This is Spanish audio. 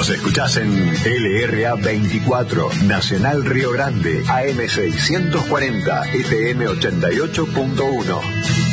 Nos escuchás en LRA 24, Nacional Río Grande, AM 640, FM 88.1.